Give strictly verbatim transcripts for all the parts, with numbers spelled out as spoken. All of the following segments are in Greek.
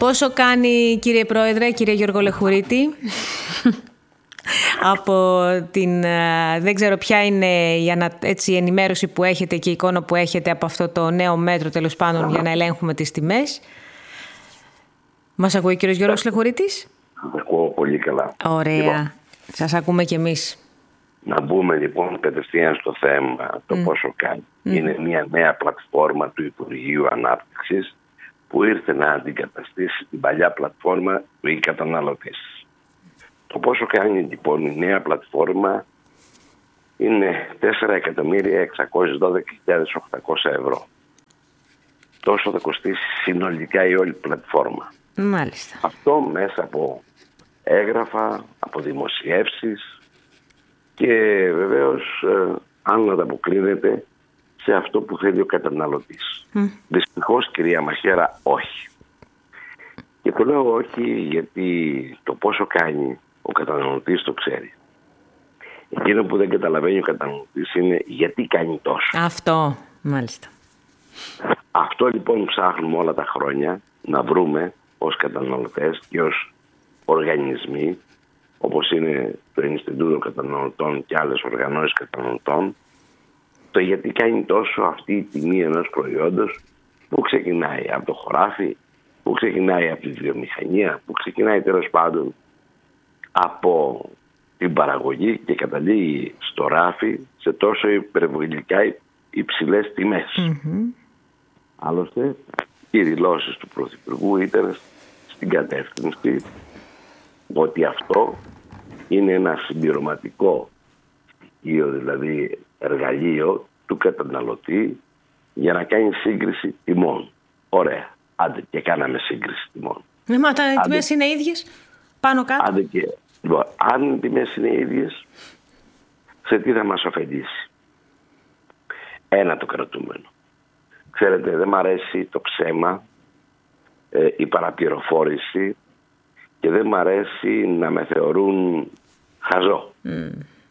Πόσο κάνει, κύριε Πρόεδρε, κύριε Γιώργο Λεχουρίτη? Από την, δεν ξέρω ποια είναι η, ανα, έτσι, η ενημέρωση που έχετε και η εικόνα που έχετε από αυτό το νέο μέτρο, τέλος πάντων, για να ελέγχουμε τις τιμές. Μας ακούει ο κύριος Γιώργος Λεχουρίτης? Ακούω πολύ καλά. Ωραία. Λοιπόν, σας ακούμε κι εμείς. Να μπούμε λοιπόν κατευθείαν στο θέμα, το mm. πόσο κάνει. Mm. Είναι μια νέα πλατφόρμα του Υπουργείου Ανάπτυξης που ήρθε να αντικαταστήσει την παλιά πλατφόρμα του e-καταναλωτής. Το πόσο κάνει λοιπόν η νέα πλατφόρμα είναι τέσσερα εκατομμύρια εξακόσιες δώδεκα χιλιάδες οκτακόσια ευρώ. Τόσο θα κοστίσει συνολικά η όλη πλατφόρμα. Μάλιστα. Αυτό μέσα από έγγραφα, από δημοσιεύσεις και βεβαίως ε, αν ανταποκρίνεται σε αυτό που θέλει ο καταναλωτής. Mm. Δυστυχώς, κυρία Μαχαίρα, όχι. Και το λέω όχι γιατί το πόσο κάνει ο καταναλωτής το ξέρει. Εκείνο που δεν καταλαβαίνει ο καταναλωτής είναι γιατί κάνει τόσο. Αυτό, μάλιστα. Αυτό λοιπόν ψάχνουμε όλα τα χρόνια να βρούμε ως καταναλωτές και ως οργανισμοί, όπως είναι το Ινστιτούτο Καταναλωτών και άλλες οργανώσεις καταναλωτών, το γιατί κάνει τόσο αυτή η τιμή ενός προϊόντος που ξεκινάει από το χωράφι, που ξεκινάει από τη βιομηχανία, που ξεκινάει τέλος πάντων από την παραγωγή και καταλήγει στο ράφι σε τόσο υπερβολικά υψηλές τιμές. Mm-hmm. Άλλωστε, οι δηλώσεις του Πρωθυπουργού ήταν στην κατεύθυνση ότι αυτό είναι ένα συμπληρωματικό στοιχείο, δηλαδή εργαλείο του καταναλωτή για να κάνει σύγκριση τιμών. Ωραία. Άντε και κάναμε σύγκριση τιμών. Ναι, μα τα τιμές είναι ίδιες πάνω κάτω. Άντε και, λοιπόν, αν οι τιμές είναι ίδιες, σε τι θα μας ωφελήσει? Ένα το κρατούμενο. Ξέρετε, δεν μ' αρέσει το ψέμα, ε, η παραπληροφόρηση και δεν μ' αρέσει να με θεωρούν χαζό. Mm.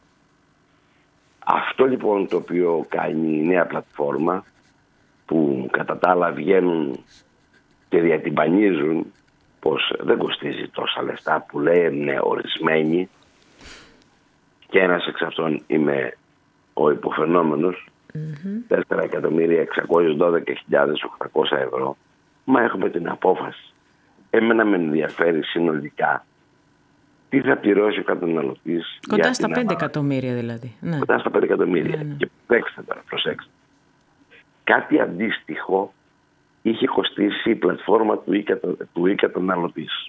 Αυτό λοιπόν το οποίο κάνει η νέα πλατφόρμα, που κατά τα άλλα βγαίνουν και διατυμπανίζουν πως δεν κοστίζει τόσα λεφτά που λένε ορισμένοι, και ένας εξ αυτών είμαι ο υποφαινόμενος, mm-hmm. τέσσερα εκατομμύρια εξακόσιες δώδεκα χιλιάδες οκτακόσια ευρώ, μα έχουμε την απόφαση. Εμένα με ενδιαφέρει συνολικά τι θα πληρώσει ο καταναλωτής. Κοντά στα πέντε εκατομμύρια δηλαδή. Ναι. Κοντά στα πέντε εκατομμύρια. Ναι, ναι. Και προσέξτε τώρα, προσέξτε. Κάτι αντίστοιχο είχε κοστίσει η πλατφόρμα του, του e-καταναλωτής.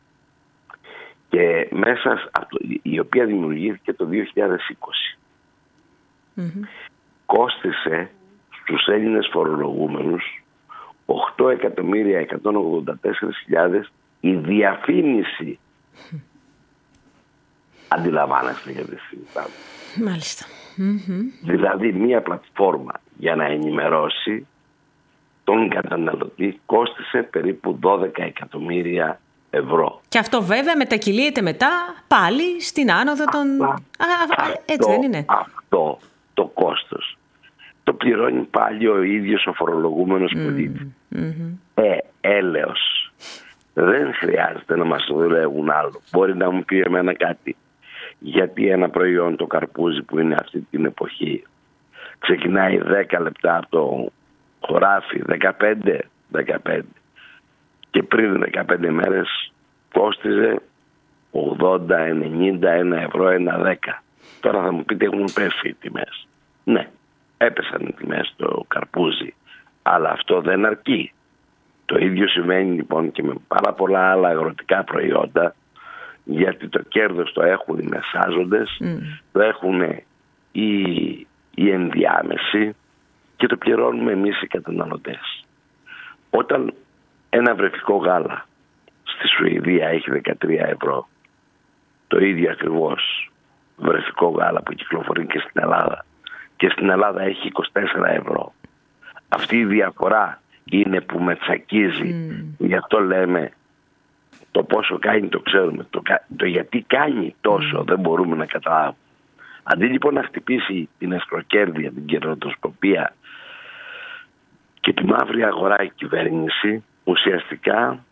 Και μέσα, η οποία δημιουργήθηκε το δύο χιλιάδες είκοσι. Mm-hmm. Κόστισε στους Έλληνες φορολογούμενους οκτώ εκατομμύρια εκατόν ογδόντα τέσσερις χιλιάδες η διαφήμιση. Mm. Αντιλαμβάνεστε γιατί συζητάμε. Μάλιστα. Mm-hmm. Δηλαδή μία πλατφόρμα για να ενημερώσει τον καταναλωτή κόστισε περίπου δώδεκα εκατομμύρια ευρώ. Και αυτό βέβαια μετακυλείται μετά πάλι στην άνοδο των... Α, αυτό, έτσι δεν είναι? Αυτό το κόστος το πληρώνει πάλι ο ίδιος ο φορολογούμενος mm, πολίτης. Mm-hmm. Ε, έλεος. Δεν χρειάζεται να μας δουλεύουν άλλο. Μπορεί να μου πει εμένα κάτι. Γιατί ένα προϊόν, το καρπούζι που είναι αυτή την εποχή, ξεκινάει δέκα λεπτά από το χωράφι, δεκαπέντε, δεκαπέντε. Και πριν δεκαπέντε μέρες κόστιζε ογδόντα, ενενήντα, ένα ευρώ, ένα δέκα. Τώρα θα μου πείτε έχουν πέσει οι τιμές. Ναι, έπεσαν οι τιμές στο καρπούζι, αλλά αυτό δεν αρκεί. Το ίδιο σημαίνει λοιπόν και με πάρα πολλά άλλα αγροτικά προϊόντα, γιατί το κέρδος το έχουν οι μεσάζοντες, mm. το έχουν οι, οι ενδιάμεσοι και το πληρώνουμε εμείς οι καταναλωτές. Όταν ένα βρεφικό γάλα στη Σουηδία έχει δεκατρία ευρώ, το ίδιο ακριβώς βρεφικό γάλα που κυκλοφορεί και στην Ελλάδα, και στην Ελλάδα έχει είκοσι τέσσερα ευρώ. Αυτή η διαφορά είναι που με τσακίζει. Mm. Γι' αυτό λέμε το πόσο κάνει το ξέρουμε. Το, το γιατί κάνει τόσο mm. δεν μπορούμε να καταλάβουμε. Αντί λοιπόν να χτυπήσει την εσχροκέρδεια, την κερδοσκοπία και τη μαύρη αγορά η κυβέρνηση, ουσιαστικά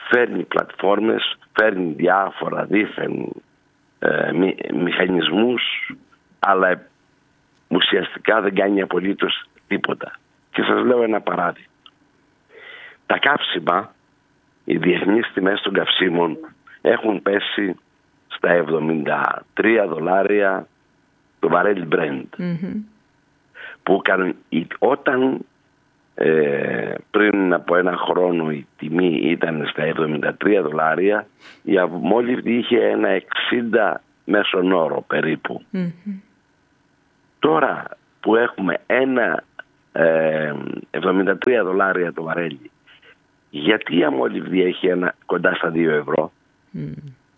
φέρνει πλατφόρμες, φέρνει διάφορα δίθεν ε, μη, μηχανισμούς, αλλά ουσιαστικά δεν κάνει απολύτως τίποτα. Και σας λέω ένα παράδειγμα. Τα καύσιμα, οι διεθνείς τιμές των καυσίμων έχουν πέσει στα εβδομήντα τρία δολάρια το βαρέλι Brent. Mm-hmm. Που κάνουν, όταν ε, πριν από ένα χρόνο η τιμή ήταν στα εβδομήντα τρία δολάρια, η αμόλυβδη είχε ένα εξήντα μέσον όρο περίπου. Mm-hmm. Τώρα που έχουμε ένα ε, εβδομήντα τρία δολάρια το βαρέλι, γιατί η αμόλυβδη έχει ένα κοντά στα δύο ευρώ? Mm.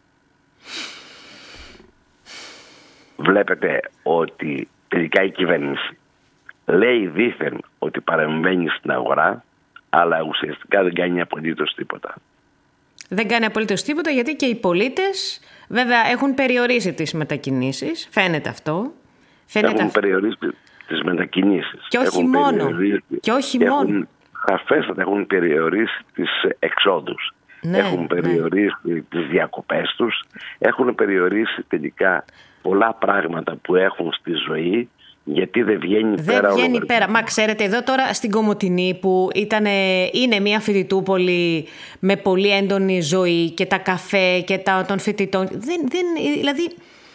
Βλέπετε ότι τελικά η κυβέρνηση λέει δήθεν ότι παρεμβαίνει στην αγορά, αλλά ουσιαστικά δεν κάνει απολύτως τίποτα. Δεν κάνει απολύτως τίποτα, γιατί και οι πολίτες βέβαια έχουν περιορίσει τις μετακινήσεις. Φαίνεται αυτό. Φαίνεται έχουν αυτό. περιορίσει τις μετακινήσεις. Και όχι έχουν μόνο. Και όχι έχουν, μόνο. Σαφέστατα έχουν περιορίσει τις εξόδους. Ναι, έχουν περιορίσει ναι. τις διακοπές τους. Έχουν περιορίσει τελικά πολλά πράγματα που έχουν στη ζωή, γιατί δεν βγαίνει δεν πέρα. Δεν βγαίνει πέρα. Μα ξέρετε, εδώ τώρα στην Κομοτηνή, που ήταν, είναι μια φοιτητούπολη με πολύ έντονη ζωή, και τα καφέ και τα, των φοιτητών, δεν, δεν, δηλαδή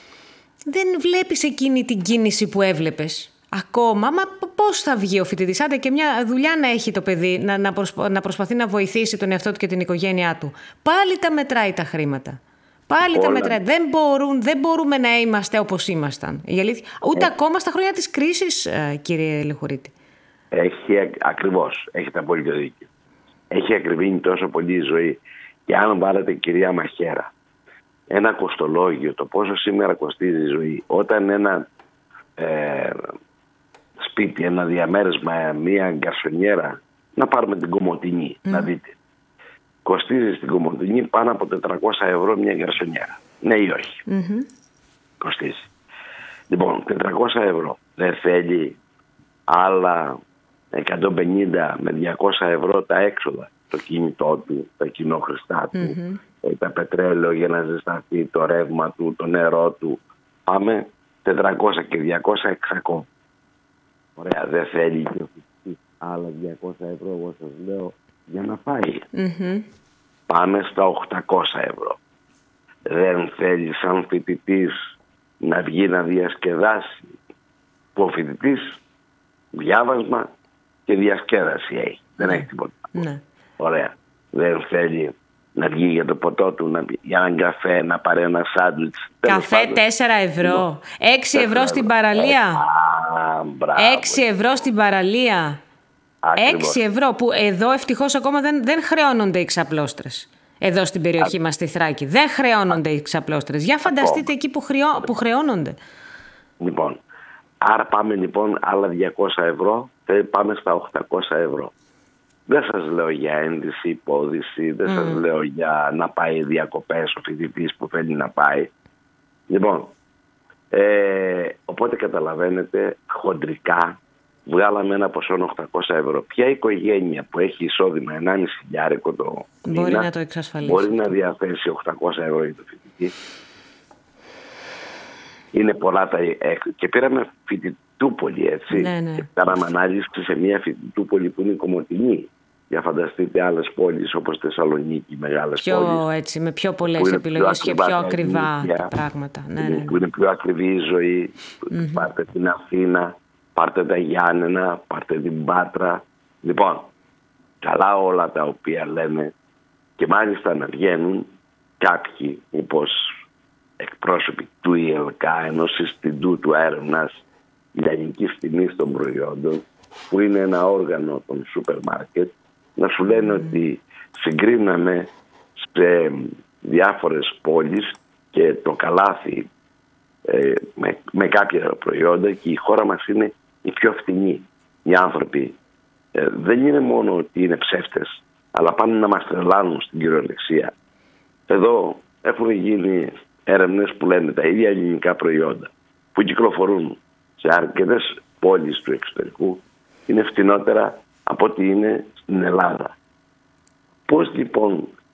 δεν βλέπεις εκείνη την κίνηση που έβλεπες ακόμα. Μα πώς θα βγει ο φοιτητής? Άντε και μια δουλειά να έχει το παιδί, να, να, προσπα, να προσπαθεί να βοηθήσει τον εαυτό του και την οικογένειά του. Πάλι τα μετράει τα χρήματα. Πάλι τα μετράει. Δεν, μπορούν, δεν μπορούμε να είμαστε όπως ήμασταν. Η αλήθεια, ούτε ε. ακόμα στα χρόνια της κρίσης, κύριε Λεχουρίτη. Έχει ακριβώς. Έχετε απόλυτο δίκιο. Έχει ακριβήνει τόσο πολύ η ζωή. Και αν βάλετε, κυρία Μαχέρα, ένα κοστολόγιο, το πόσο σήμερα κοστίζει η ζωή, όταν ένα ε, σπίτι, ένα διαμέρισμα, μια γκαρσονιέρα, να πάρουμε την Κομοτηνή, mm. να δείτε. Κοστίζει στην Κομοτηνή πάνω από τετρακόσια ευρώ μια γκαρσονιέρα. Ναι ή όχι? Mm-hmm. Κοστίζει. Λοιπόν, τετρακόσια ευρώ. Δεν θέλει άλλα εκατόν πενήντα με διακόσια ευρώ τα έξοδα. Το κινητό του, τα κοινόχρηστά του, mm-hmm. τα πετρέλαιο για να ζεσταθεί, το ρεύμα του, το νερό του. Πάμε τετρακόσια και διακόσια εξακόσια. Ωραία, δεν θέλει και άλλα διακόσια ευρώ, εγώ σας λέω, για να φάει. Mm-hmm. Πάμε στα οκτακόσια ευρώ. Δεν θέλει σαν φοιτητής να βγει να διασκεδάσει? Που ο φοιτητής διάβασμα και διασκέδαση έχει. Mm. Δεν έχει τίποτα. Mm. Ωραία. Δεν θέλει να βγει για το ποτό του, να, για έναν καφέ, να πάρει ένα σάντουιτς. Καφέ τέσσερα ευρώ. έξι ευρώ στην παραλία. έξι ευρώ στην παραλία. Ακριβώς. έξι ευρώ, που εδώ ευτυχώς ακόμα δεν, δεν χρεώνονται οι ξαπλώστρες. Εδώ στην περιοχή Α... μας στη Θράκη. Δεν χρεώνονται οι ξαπλώστρες. Για φανταστείτε ακόμα εκεί που, χρεώ, που χρεώνονται. Λοιπόν, άρα πάμε λοιπόν άλλα διακόσια ευρώ, πάμε στα οκτακόσια ευρώ. Δεν σας λέω για ένδυση, υπόδυση, δεν mm. σας λέω για να πάει διακοπές ο φοιτητής που θέλει να πάει. Λοιπόν, ε, οπότε καταλαβαίνετε, χοντρικά βγάλαμε ένα ποσό οκτακόσια ευρώ. Ποια οικογένεια που έχει εισόδημα ενάμιση χιλιάρικο το μήνα μπορεί να το εξασφαλίσει? Μπορεί να διαθέσει οκτακόσια ευρώ για το φοιτητή. Είναι πολλά τα... Και πήραμε φοιτητούπολη, έτσι. Ναι, ναι. Και κάναμε ανάλυση σε μια φοιτητούπολη που είναι η Κομοτηνή. Για φανταστείτε άλλες πόλεις όπως Θεσσαλονίκη, μεγάλες πιο, πόλεις. Έτσι, με πιο πολλές επιλογές και πιο ακριβά τα πράγματα. Ναι, ναι. Που είναι πιο ακριβή η ζωή. Mm-hmm. Πάρτε την Αθήνα, πάρτε τα Γιάννενα, πάρτε την Πάτρα. Λοιπόν, καλά όλα τα οποία λέμε, και μάλιστα να βγαίνουν κάποιοι, όπως εκπρόσωποι του ι ελ κέι, ενός Ινστιτούτου Έρευνας Λιανικής Τιμής των Προϊόντων, που είναι ένα όργανο των σούπερ μάρκετ, να σου λένε mm. ότι συγκρίναμε σε διάφορες πόλεις και το καλάθι ε, με, με κάποια προϊόντα, και η χώρα μας είναι η πιο φθηνή. Οι άνθρωποι ε, δεν είναι μόνο ότι είναι ψεύτες, αλλά πάνε να μας τρελάνουν στην κυριολεξία. Εδώ έχουν γίνει έρευνες που λένε τα ίδια ελληνικά προϊόντα που κυκλοφορούν σε αρκετές πόλεις του εξωτερικού είναι φτηνότερα από ό,τι είναι στην Ελλάδα. Πώς λοιπόν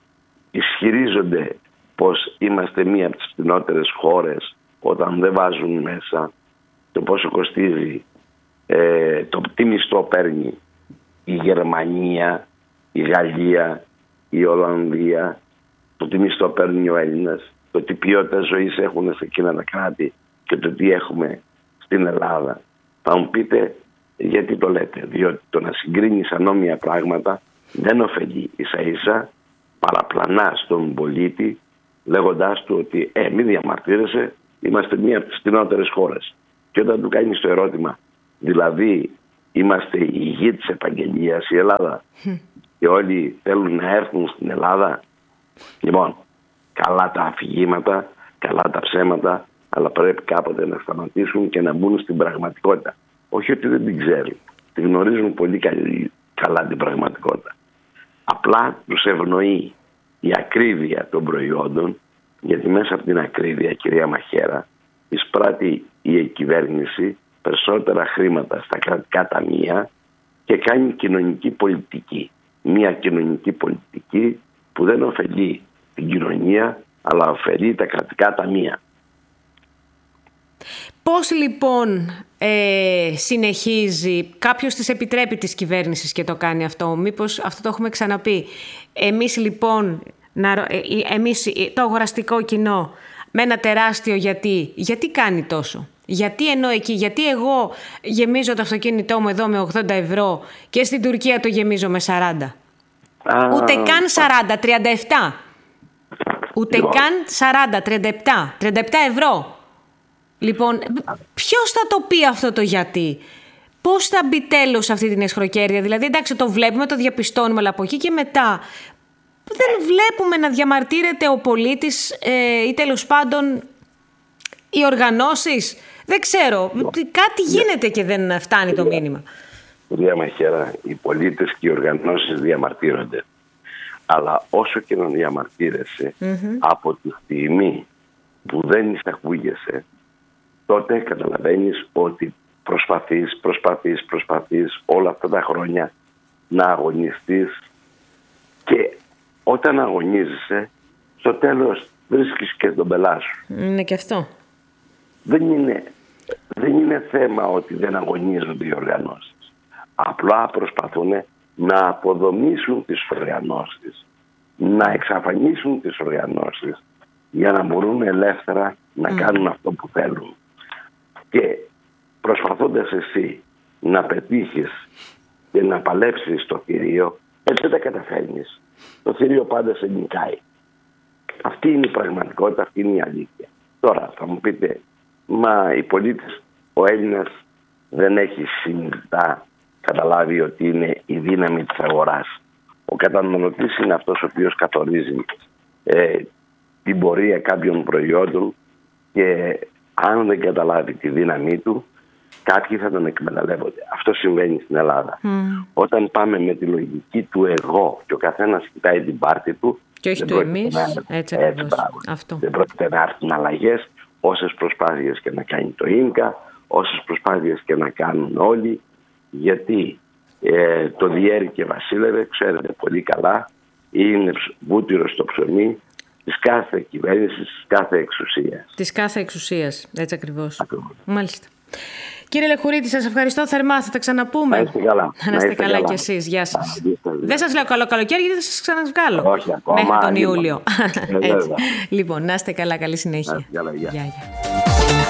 ισχυρίζονται πως είμαστε μία από τις φτηνότερες χώρες, όταν δεν βάζουν μέσα το πόσο κοστίζει, ε, το τι μισθό παίρνει η Γερμανία, η Γαλλία, η Ολλανδία, το τι μισθό παίρνει ο Έλληνας, το τι ποιότητα ζωής έχουν σε εκείνα τα κράτη και το τι έχουμε στην Ελλάδα. Θα μου πείτε γιατί το λέτε. Διότι το να συγκρίνεις ανώμια πράγματα δεν ωφελεί, ίσα ίσα παραπλανά στον πολίτη, λέγοντάς του ότι ε, μη διαμαρτύρεσαι, είμαστε μία από τις φτηνότερες χώρες. Και όταν του κάνεις το ερώτημα, δηλαδή είμαστε η γη της επαγγελίας η Ελλάδα και όλοι θέλουν να έρθουν στην Ελλάδα, λοιπόν, καλά τα αφηγήματα, καλά τα ψέματα, αλλά πρέπει κάποτε να σταματήσουν και να μπουν στην πραγματικότητα. Όχι ότι δεν την ξέρουν, τη γνωρίζουν πολύ καλά την πραγματικότητα. Απλά τους ευνοεί η ακρίβεια των προϊόντων, γιατί μέσα από την ακρίβεια, κυρία Μαχαίρα, εισπράττει η κυβέρνηση περισσότερα χρήματα στα κρατικά ταμεία και κάνει κοινωνική πολιτική. Μια κοινωνική πολιτική που δεν ωφελεί την κοινωνία, αλλά ωφελεί τα κρατικά ταμεία. Πώς λοιπόν ε, συνεχίζει, κάποιος της επιτρέπει της κυβέρνησης και το κάνει αυτό, μήπως αυτό το έχουμε ξαναπεί. Εμείς λοιπόν, να, ε, εμείς το αγοραστικό κοινό με ένα τεράστιο γιατί, γιατί κάνει τόσο. Γιατί ενώ εκεί, γιατί εγώ γεμίζω το αυτοκίνητό μου εδώ με ογδόντα ευρώ και στην Τουρκία το γεμίζω με σαράντα. Α, Ούτε καν σαράντα, τριάντα επτά. Ούτε λοιπόν. καν σαράντα, τριάντα επτά, τριάντα επτά ευρώ. Λοιπόν, ποιος θα το πει αυτό το γιατί? Πώς θα μπει τέλος σε αυτή την εσχροκέρδεια? Δηλαδή, εντάξει, το βλέπουμε, το διαπιστώνουμε, αλλά από εκεί και μετά δεν βλέπουμε να διαμαρτύρεται ο πολίτης ε, ή τέλος πάντων οι οργανώσεις. Δεν ξέρω, κάτι γίνεται και δεν φτάνει το μήνυμα. Κυρία Μαχαίρα, οι πολίτες και οι οργανώσεις διαμαρτύρονται. Αλλά όσο και να διαμαρτύρεσαι, mm-hmm. από τη στιγμή που δεν εισακούγεσαι, τότε καταλαβαίνεις ότι προσπαθείς, προσπαθείς, προσπαθείς όλα αυτά τα χρόνια να αγωνιστείς και όταν αγωνίζεσαι, στο τέλος βρίσκεις και τον πελά σου. Είναι και αυτό. Δεν είναι, δεν είναι θέμα ότι δεν αγωνίζονται οι οργανώσεις. Απλά προσπαθούν να αποδομήσουν τις οργανώσεις, να εξαφανίσουν τις οργανώσεις για να μπορούν ελεύθερα να mm. κάνουν αυτό που θέλουν. Και προσπαθώντας εσύ να πετύχεις και να παλέψεις το θηρίο, έτσι δεν τα καταφέρνεις. Το θηρίο πάντα σε νικάει. Αυτή είναι η πραγματικότητα, αυτή είναι η αλήθεια. Τώρα θα μου πείτε, μα οι πολίτες, ο Έλληνας δεν έχει συνειδητά καταλάβει ότι είναι η δύναμη της αγοράς. Ο καταναλωτής είναι αυτός ο οποίος καθορίζει ε, την πορεία κάποιων προϊόντων και αν δεν καταλάβει τη δύναμή του, κάποιοι θα τον εκμεταλλεύονται. Αυτό συμβαίνει στην Ελλάδα. Mm. Όταν πάμε με τη λογική του εγώ και ο καθένας κοιτάει την πάρτη του, και όχι του εμείς, έτσι, έτσι αυτό. Δεν πρόκειται να έρθουν αλλαγές, όσες προσπάθειες και να κάνει το ίνκα, όσες προσπάθειες και να κάνουν όλοι, γιατί ε, το διέρη και βασίλευε, ξέρετε πολύ καλά, είναι βούτυρο στο ψωμί της κάθε κυβέρνησης, της κάθε εξουσίας. Της κάθε εξουσίας, έτσι ακριβώς. Ακριβώς. Μάλιστα. Κύριε Λεχουρίτη, σας ευχαριστώ θερμά. Θα τα ξαναπούμε. Να είστε καλά. Να είστε καλά κι εσείς. Γεια σας. Δεν σας λέω καλό καλοκαίρι, γιατί θα σας ξαναβγάλω. Όχι ακόμα. Μέχρι τον Ιούλιο. Έτσι. Λοιπόν, να είστε καλά. Καλή συνέχεια. Γεια, γεια. Γεια, γεια.